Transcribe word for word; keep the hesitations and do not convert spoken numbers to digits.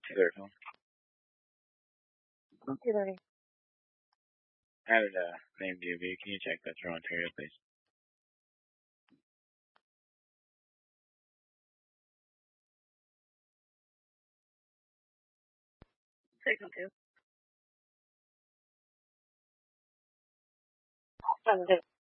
Third phone. two thirty. Added a name D V. Can you check Metro Ontario, please? six oh two. seven two.